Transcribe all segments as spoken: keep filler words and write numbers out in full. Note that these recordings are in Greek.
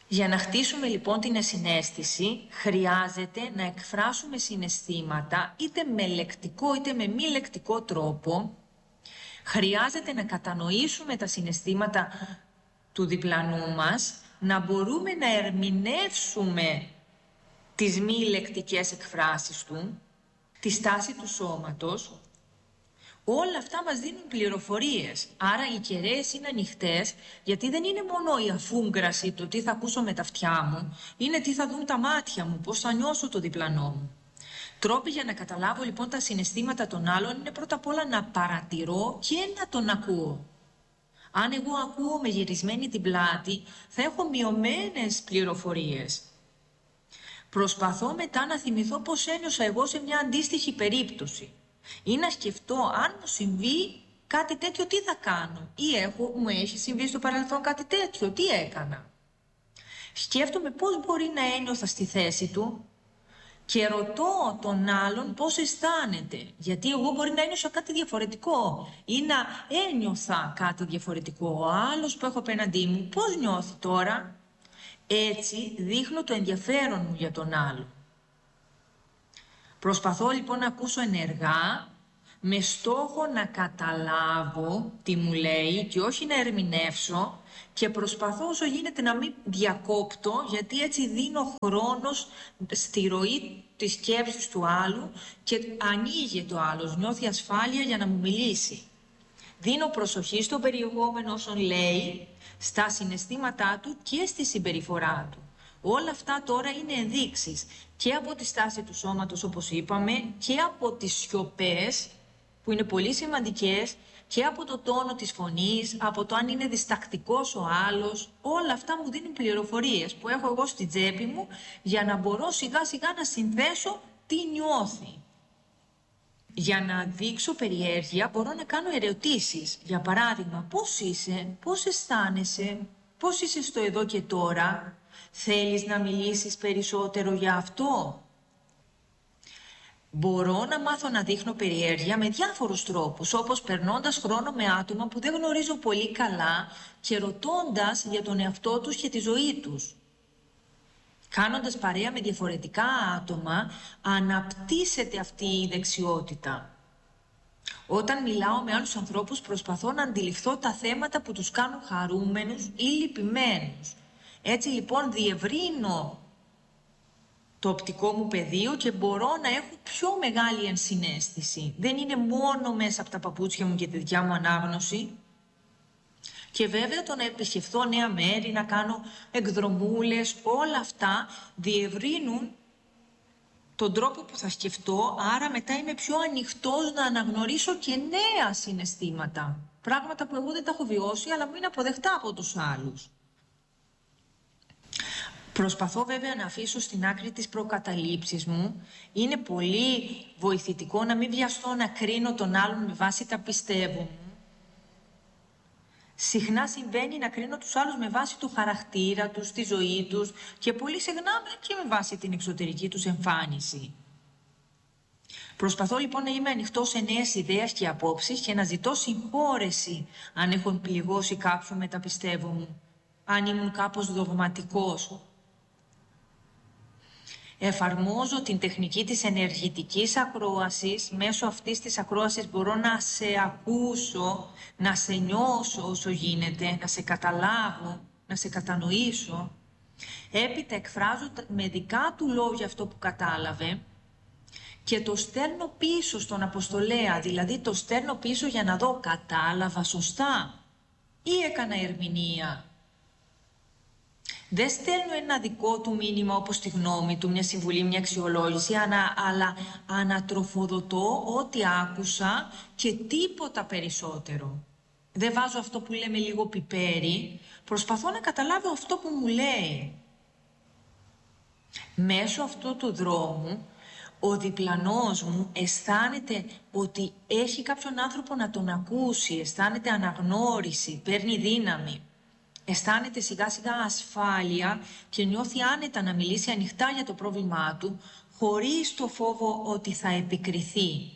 Για να χτίσουμε λοιπόν την συναίσθηση, χρειάζεται να εκφράσουμε συναισθήματα είτε με λεκτικό είτε με μη λεκτικό τρόπο. Χρειάζεται να κατανοήσουμε τα συναισθήματα του διπλανού μας, να μπορούμε να ερμηνεύσουμε τις μη λεκτικές εκφράσεις του, τη στάση του σώματος. Όλα αυτά μας δίνουν πληροφορίες. Άρα οι κεραίες είναι ανοιχτές, γιατί δεν είναι μόνο η αφούγκραση, το τι θα ακούσω με τα αυτιά μου, είναι τι θα δουν τα μάτια μου, πώς θα νιώσω το διπλανό μου. Τρόποι για να καταλάβω λοιπόν τα συναισθήματα των άλλων είναι πρώτα απ' όλα να παρατηρώ και να τον ακούω. Αν εγώ ακούω με γυρισμένη την πλάτη, θα έχω μειωμένες πληροφορίες. Προσπαθώ μετά να θυμηθώ πώς ένιωσα εγώ σε μια αντίστοιχη περίπτωση. Ή να σκεφτώ αν μου συμβεί κάτι τέτοιο τι θα κάνω. Ή έχω, μου έχει συμβεί στο παρελθόν κάτι τέτοιο, τι έκανα. Σκέφτομαι πώς μπορεί να ένιωθα στη θέση του και ρωτώ τον άλλον πώς αισθάνεται. Γιατί εγώ μπορεί να ένιωσα κάτι διαφορετικό ή να ένιωθα κάτι διαφορετικό. Ο άλλος που έχω απέναντί μου πώς νιώθει τώρα. Έτσι δείχνω το ενδιαφέρον μου για τον άλλο. Προσπαθώ λοιπόν να ακούσω ενεργά, με στόχο να καταλάβω τι μου λέει και όχι να ερμηνεύσω, και προσπαθώ όσο γίνεται να μην διακόπτω, γιατί έτσι δίνω χρόνος στη ροή της σκέψης του άλλου και ανοίγει το άλλος, νιώθει ασφάλεια για να μου μιλήσει. Δίνω προσοχή στο περιεχόμενο όσων λέει, στα συναισθήματά του και στη συμπεριφορά του. Όλα αυτά τώρα είναι ενδείξεις και από τη στάση του σώματος όπως είπαμε και από τις σιωπές που είναι πολύ σημαντικές και από το τόνο της φωνής, από το αν είναι διστακτικός ο άλλος. Όλα αυτά μου δίνουν πληροφορίες που έχω εγώ στη τσέπη μου για να μπορώ σιγά σιγά να συνθέσω τι νιώθει. Για να δείξω περιέργεια μπορώ να κάνω ερωτήσεις. Για παράδειγμα, πώς είσαι, πώς αισθάνεσαι, πώς είσαι στο εδώ και τώρα. Θέλεις να μιλήσεις περισσότερο για αυτό? Μπορώ να μάθω να δείχνω περιέργεια με διάφορους τρόπους, όπως περνώντας χρόνο με άτομα που δεν γνωρίζω πολύ καλά και ρωτώντας για τον εαυτό τους και τη ζωή τους. Κάνοντας παρέα με διαφορετικά άτομα, αναπτύσσεται αυτή η δεξιότητα. Όταν μιλάω με άλλους ανθρώπους, προσπαθώ να αντιληφθώ τα θέματα που τους κάνουν χαρούμενους ή λυπημένους. Έτσι λοιπόν διευρύνω το οπτικό μου πεδίο και μπορώ να έχω πιο μεγάλη ενσυναίσθηση. Δεν είναι μόνο μέσα από τα παπούτσια μου και τη δικιά μου ανάγνωση. Και βέβαια το να επισκεφθώ νέα μέρη, να κάνω εκδρομούλες, όλα αυτά διευρύνουν τον τρόπο που θα σκεφτώ, άρα μετά είμαι πιο ανοιχτός να αναγνωρίσω και νέα συναισθήματα. Πράγματα που εγώ δεν τα έχω βιώσει, αλλά μου είναι αποδεκτά από τους άλλους. Προσπαθώ βέβαια να αφήσω στην άκρη τις προκαταλήψεις μου. Είναι πολύ βοηθητικό να μην βιαστώ να κρίνω τον άλλον με βάση τα πιστεύω μου. Συχνά συμβαίνει να κρίνω τους άλλους με βάση το χαρακτήρα τους, τη ζωή τους και πολύ συχνά και με βάση την εξωτερική τους εμφάνιση. Προσπαθώ λοιπόν να είμαι ανοιχτό σε νέες ιδέες και απόψεις και να ζητώ συγχώρεση αν έχω πληγώσει κάποιον με τα πιστεύω μου, αν ήμουν κάπως δογματικός. Εφαρμόζω την τεχνική της ενεργητικής ακρόασης. Μέσω αυτής της ακρόασης μπορώ να σε ακούσω, να σε νιώσω όσο γίνεται, να σε καταλάβω, να σε κατανοήσω. Έπειτα εκφράζω με δικά του λόγια αυτό που κατάλαβε και το στέλνω πίσω στον αποστολέα, δηλαδή το στέλνω πίσω για να δω κατάλαβα σωστά ή έκανα ερμηνεία. Δεν στέλνω ένα δικό του μήνυμα όπως τη γνώμη του, μια συμβουλή, μια αξιολόγηση, ανα, αλλά ανατροφοδοτώ ό,τι άκουσα και τίποτα περισσότερο. Δεν βάζω αυτό που λέμε λίγο πιπέρι, προσπαθώ να καταλάβω αυτό που μου λέει. Μέσω αυτού του δρόμου, ο διπλανός μου αισθάνεται ότι έχει κάποιον άνθρωπο να τον ακούσει, αισθάνεται αναγνώριση, παίρνει δύναμη. Αισθάνεται σιγά σιγά ασφάλεια και νιώθει άνετα να μιλήσει ανοιχτά για το πρόβλημά του, χωρίς το φόβο ότι θα επικριθεί.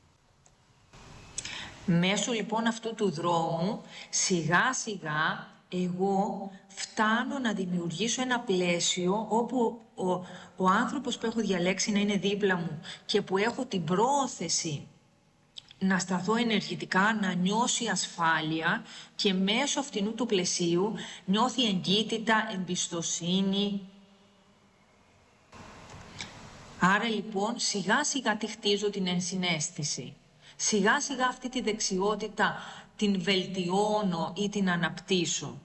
Μέσω λοιπόν αυτού του δρόμου, σιγά σιγά εγώ φτάνω να δημιουργήσω ένα πλαίσιο όπου ο, ο άνθρωπος που έχω διαλέξει να είναι δίπλα μου και που έχω την πρόθεση να σταθώ ενεργητικά, να νιώσει ασφάλεια και μέσω αυτού του πλαισίου νιώθει εγκύτητα, εμπιστοσύνη. Άρα λοιπόν σιγά σιγά τη χτίζω την ενσυναίσθηση. Σιγά σιγά αυτή τη δεξιότητα την βελτιώνω ή την αναπτύσσω.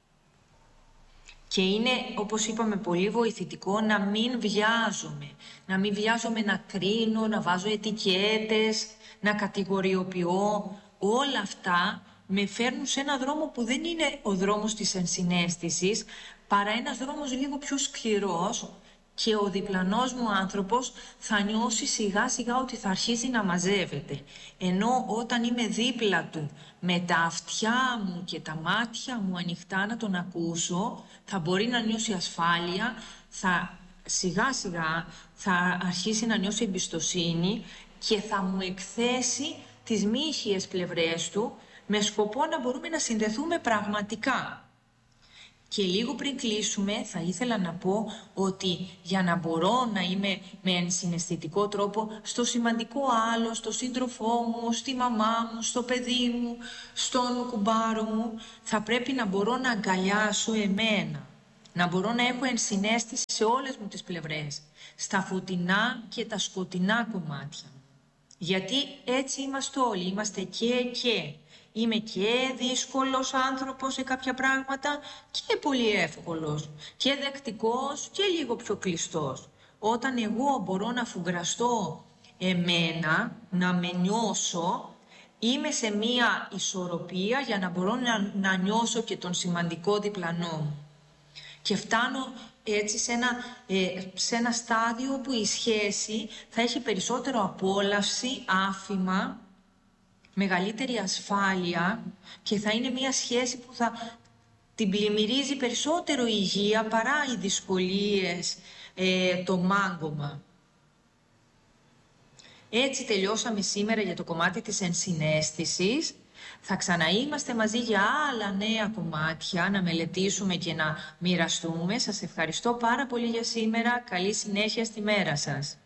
Και είναι, όπως είπαμε, πολύ βοηθητικό να μην βιάζομαι. Να μην βιάζομαι να κρίνω, να βάζω ετικέτες, να κατηγοριοποιώ. Όλα αυτά με φέρνουν σε ένα δρόμο που δεν είναι ο δρόμος της ενσυναίσθησης, παρά ένας δρόμος λίγο πιο σκληρός, και ο διπλανός μου άνθρωπος θα νιώσει σιγά σιγά ότι θα αρχίσει να μαζεύεται. Ενώ όταν είμαι δίπλα του με τα αυτιά μου και τα μάτια μου ανοιχτά να τον ακούσω, θα μπορεί να νιώσει ασφάλεια, θα σιγά σιγά θα αρχίσει να νιώσει εμπιστοσύνη και θα μου εκθέσει τις μη ηχείες πλευρές του με σκοπό να μπορούμε να συνδεθούμε πραγματικά. Και λίγο πριν κλείσουμε θα ήθελα να πω ότι για να μπορώ να είμαι με ενσυναισθητικό τρόπο στο σημαντικό άλλο, στο σύντροφό μου, στη μαμά μου, στο παιδί μου, στον κουμπάρο μου, θα πρέπει να μπορώ να αγκαλιάσω εμένα. Να μπορώ να έχω ενσυναίσθηση σε όλες μου τις πλευρές, στα φωτεινά και τα σκοτεινά κομμάτια. Γιατί έτσι είμαστε όλοι, είμαστε και και. Είμαι και δύσκολος άνθρωπος σε κάποια πράγματα και πολύ εύκολος και δεκτικός και λίγο πιο κλειστός. Όταν εγώ μπορώ να φουγκραστώ εμένα, να με νιώσω, είμαι σε μία ισορροπία για να μπορώ να, να νιώσω και τον σημαντικό διπλανό μου. Και φτάνω έτσι σε ένα, ε, σε ένα στάδιο που η σχέση θα έχει περισσότερο απόλαυση, άφημα, μεγαλύτερη ασφάλεια και θα είναι μια σχέση που θα την πλημμυρίζει περισσότερο η υγεία παρά οι δυσκολίες, ε, το μάγκωμα. Έτσι τελειώσαμε σήμερα για το κομμάτι της ενσυναίσθησης. Θα ξαναείμαστε μαζί για άλλα νέα κομμάτια, να μελετήσουμε και να μοιραστούμε. Σας ευχαριστώ πάρα πολύ για σήμερα. Καλή συνέχεια στη μέρα σας.